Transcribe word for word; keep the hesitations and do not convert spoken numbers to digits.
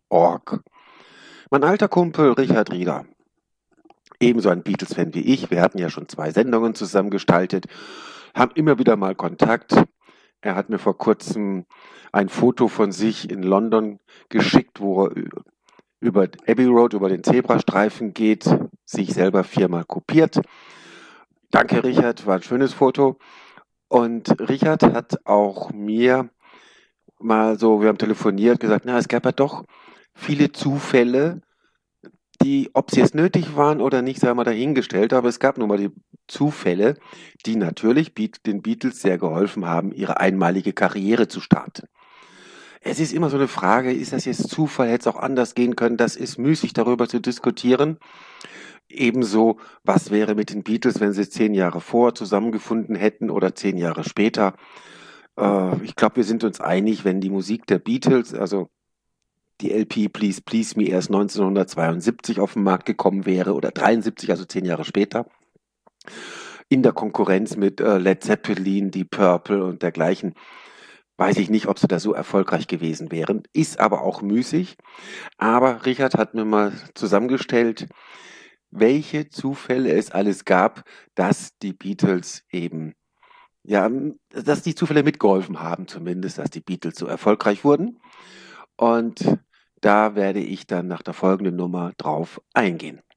org. Mein alter Kumpel Richard Rieder, ebenso ein Beatles-Fan wie ich, wir hatten ja schon zwei Sendungen zusammen gestaltet, haben immer wieder mal Kontakt. Er hat mir vor kurzem ein Foto von sich in London geschickt, wo er über Abbey Road, über den Zebrastreifen geht, sich selber viermal kopiert. Danke, Richard, war ein schönes Foto. Und Richard hat auch mir mal so, wir haben telefoniert, gesagt, na, es gab ja doch viele Zufälle, die, ob sie jetzt nötig waren oder nicht, sei mal dahingestellt, aber es gab nun mal die Zufälle, die natürlich den Beatles sehr geholfen haben, ihre einmalige Karriere zu starten. Es ist immer so eine Frage, ist das jetzt Zufall, hätte es auch anders gehen können, das ist müßig darüber zu diskutieren. Ebenso, was wäre mit den Beatles, wenn sie zehn Jahre vor zusammengefunden hätten oder zehn Jahre später. Äh, ich glaube, wir sind uns einig, wenn die Musik der Beatles, also die L P Please Please Me erst neunzehnhundertzweiundsiebzig auf den Markt gekommen wäre oder dreiundsiebzig, also zehn Jahre später, in der Konkurrenz mit äh, Led Zeppelin, Deep Purple und dergleichen, weiß ich nicht, ob sie da so erfolgreich gewesen wären. Ist aber auch müßig. Aber Richard hat mir mal zusammengestellt, welche Zufälle es alles gab, dass die Beatles eben, ja, dass die Zufälle mitgeholfen haben zumindest, dass die Beatles so erfolgreich wurden. Und da werde ich dann nach der folgenden Nummer drauf eingehen.